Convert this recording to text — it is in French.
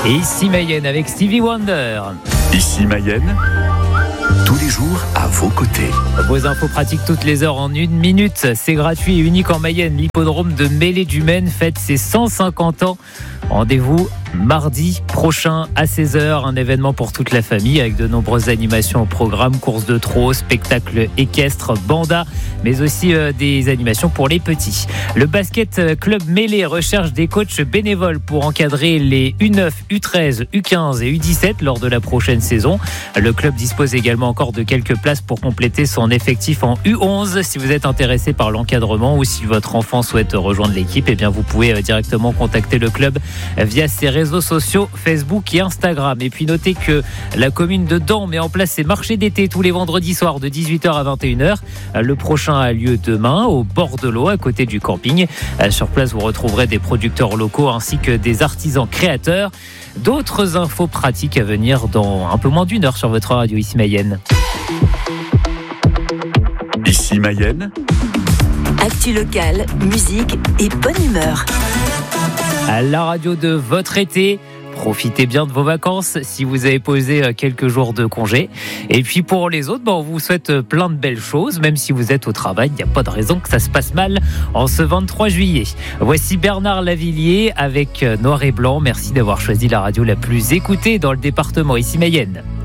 Et ici Mayenne avec Stevie Wonder. Ici Mayenne, tous les jours à vos côtés. Vos infos pratiques toutes les heures en 1 minute. C'est gratuit et unique en Mayenne. L'hippodrome de Mêlée-du-Maine fête ses 150 ans. Rendez-vous mardi prochain à 16h. Un événement pour toute la famille avec de nombreuses animations au programme. Courses de trot, spectacles équestres, bandas, mais aussi des animations pour les petits. Le basket club Mêlée recherche des coachs bénévoles pour encadrer les U9, U13, U15 et U17 lors de la prochaine saison. Le club dispose également encore de quelques places pour compléter son effectif en U11. Si vous êtes intéressé par l'encadrement ou si votre enfant souhaite rejoindre l'équipe, eh bien vous pouvez directement contacter le club via ses réseaux sociaux Facebook et Instagram. Et puis notez que la commune de Dans met en place ses marchés d'été tous les vendredis soirs de 18h à 21h. Le prochain a lieu demain au bord de l'eau à côté du camping. Sur place, vous retrouverez des producteurs locaux ainsi que des artisans créateurs. D'autres infos pratiques à venir dans un peu moins d'1 heure sur votre radio ici Mayenne. Ici Mayenne, actu locale, musique et bonne humeur. À la radio de votre été. Profitez bien de vos vacances si vous avez posé quelques jours de congé. Et puis pour les autres, on vous souhaite plein de belles choses. Même si vous êtes au travail, il n'y a pas de raison que ça se passe mal en ce 23 juillet. Voici Bernard Lavilliers avec Noir et Blanc. Merci d'avoir choisi la radio la plus écoutée dans le département, ici Mayenne.